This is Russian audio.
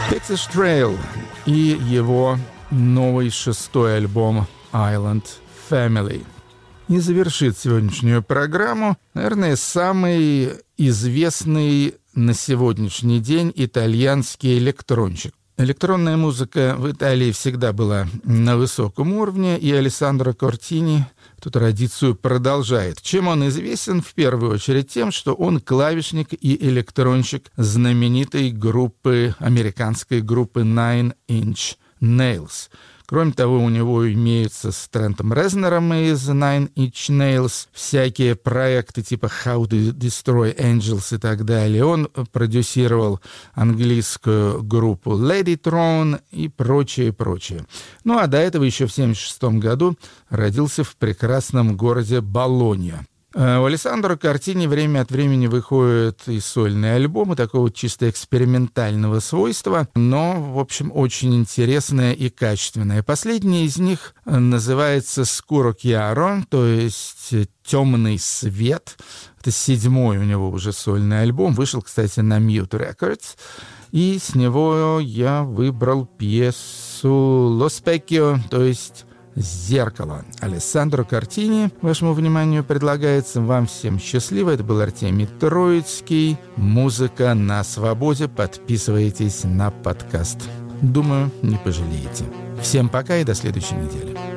Texas Trail и его новый 6-й альбом Island Family. И завершит сегодняшнюю программу, наверное, самый известный на сегодняшний день итальянский электронщик. Электронная музыка в Италии всегда была на высоком уровне, и Алессандро Кортини эту традицию продолжает. Чем он известен? В первую очередь тем, что он клавишник и электронщик знаменитой группы, американской группы Nine Inch Nails. Кроме того, у него имеются с Трентом Резнером из Nine Inch Nails всякие проекты типа How to Destroy Angels и так далее. Он продюсировал английскую группу Ladytron и прочее. Ну а до этого еще в 1976 году родился в прекрасном городе Болонья. У Алессандро Кортини время от времени выходят и сольные альбомы такого чисто экспериментального свойства, но, в общем, очень интересные и качественные. Последний из них называется «Scuro Chiaro», то есть «Темный свет». Это 7-й у него уже сольный альбом, вышел, кстати, на Mute Records. И с него я выбрал пьесу «Lo Specchio», то есть «Зеркало». Алессандро Кортини вашему вниманию предлагается. Вам всем счастливо. Это был Артемий Троицкий. Музыка на свободе. Подписывайтесь на подкаст. Думаю, не пожалеете. Всем пока и до следующей недели.